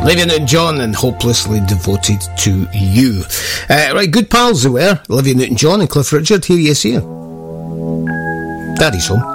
Olivia Newton-John and Hopelessly Devoted to You. Right, good pals they were, Olivia Newton-John and Cliff Richard. Here you see her. Daddy's home.